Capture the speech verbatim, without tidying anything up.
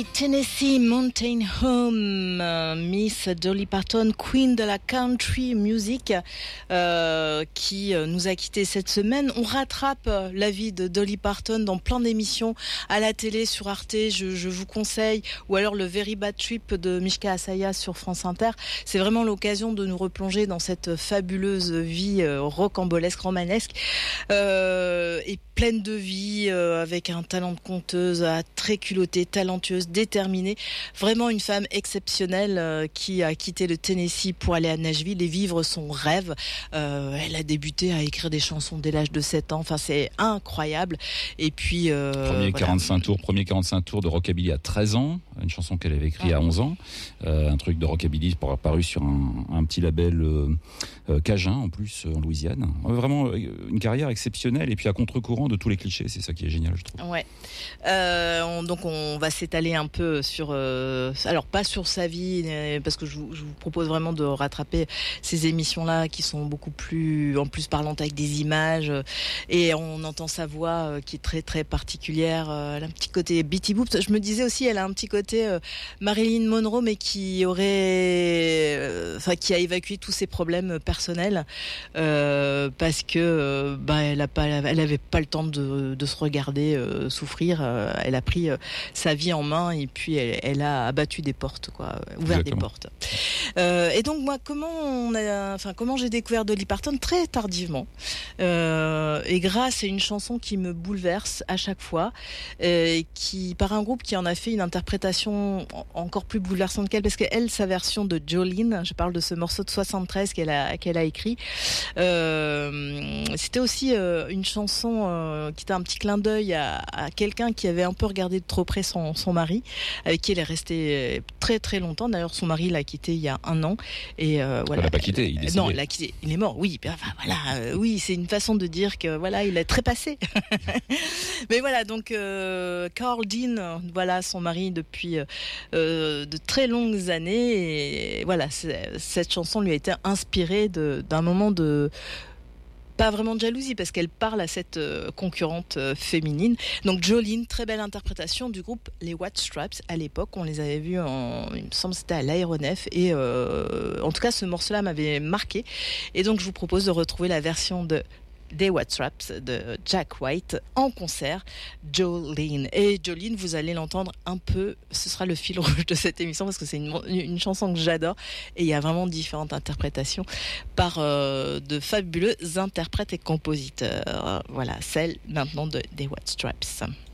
Tennessee Mountain Home, euh, Miss Dolly Parton, Queen de la Country Music, euh, qui euh, nous a quittés cette semaine. On rattrape euh, la vie de Dolly Parton dans plein d'émissions à la télé, sur Arte, je, je vous conseille, ou alors le Very Bad Trip de Mishka Asaya sur France Inter. C'est vraiment l'occasion de nous replonger dans cette fabuleuse vie euh, rocambolesque, romanesque, euh, et pleine de vie, euh, avec un talent de conteuse, euh, très culottée, talentueuse, déterminée, vraiment une femme exceptionnelle euh, qui a quitté le Tennessee pour aller à Nashville et vivre son rêve. Euh, elle a débuté à écrire des chansons dès l'âge de sept ans, enfin c'est incroyable. Et puis euh, premier voilà. quarante-cinq tours, premier quarante-cinq tours de rockabilly à treize ans, une chanson qu'elle avait écrite ah. à onze ans, euh, un truc de rockabilly paru sur un, un petit label euh, euh, cajun en plus en Louisiane. Euh, vraiment une carrière exceptionnelle et puis à contre-courant de tous les clichés, c'est ça qui est génial, je trouve. Ouais. Euh, on, donc on va s'étaler un peu sur, euh, alors pas sur sa vie, parce que je vous, je vous propose vraiment de rattraper ces émissions-là qui sont beaucoup plus, en plus parlantes avec des images, et on entend sa voix qui est très très particulière. Elle a un petit côté Betty Boop. Je me disais aussi, elle a un petit côté euh, Marilyn Monroe, mais qui aurait, euh, enfin qui a évacué tous ses problèmes personnels euh, parce que euh, bah elle a pas, elle avait pas le temps de, de se regarder euh, souffrir. Euh, elle a pris euh, sa vie en main et puis elle, elle a abattu des portes, quoi, ouvert Exactement. des portes. Euh, et donc moi, comment on a, enfin comment j'ai découvert Dolly Parton très tardivement, euh, et grâce à une chanson qui me bouleverse à chaque fois, euh, qui par un groupe qui en a fait une interprétation encore plus bouleversante qu'elle, parce qu'elle, sa version de Jolene, je parle de ce morceau de soixante-treize qu'elle a qu'elle a écrit. Euh, c'était aussi euh, une chanson euh, qui était un petit clin d'œil à, à quelqu'un qui avait un peu regardé de trop près son, son mari, avec qui elle est restée très très longtemps. D'ailleurs, son mari l'a quittée il y a un an. Et euh, voilà. Elle l'a pas quitté, il est décédé. Non, il l'a quitté. Il est mort. Oui, enfin voilà. Euh, oui, c'est une façon de dire que voilà, il est trépassé. Mais voilà, donc euh, Carl Dean, voilà, son mari depuis euh, de très longues années. Et voilà, cette chanson lui a été inspirée de, d'un moment de pas vraiment de jalousie, parce qu'elle parle à cette euh, concurrente euh, féminine. Donc Jolene, très belle interprétation du groupe les White Stripes. À l'époque, on les avait vus en, il me semble, c'était à l'Aéronef, et euh, en tout cas, ce morceau-là m'avait marqué. Et donc, je vous propose de retrouver la version de des White Stripes de Jack White en concert, Jolene. Et Jolene, vous allez l'entendre un peu, ce sera le fil rouge de cette émission, parce que c'est une, une chanson que j'adore, et il y a vraiment différentes interprétations par euh, de fabuleux interprètes et compositeurs. Voilà, celle maintenant de des White Stripes.